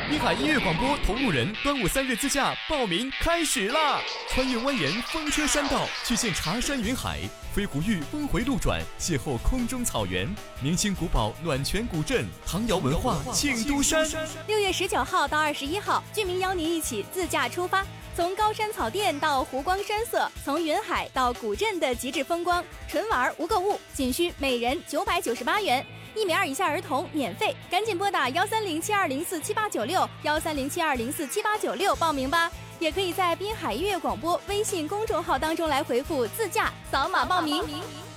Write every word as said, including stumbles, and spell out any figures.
滨海音乐广播同路人端午三日自驾报名开始啦！穿越蜿蜒风车山道，去见茶山云海，飞狐峪峰回路转，邂逅空中草原，明清古堡暖泉古镇，唐窑文化庆都山。 六月十九号到二十一号，俊明邀您一起自驾出发，从高山草甸到湖光山色，从云海到古镇的极致风光，纯玩无购物，仅需每人九百九十八元。一米二以下儿童免费，赶紧拨打幺三零七二零四七八九六幺三零七二零四七八九六报名吧。也可以在滨海音乐广播微信公众号当中来回复自驾，扫码报名。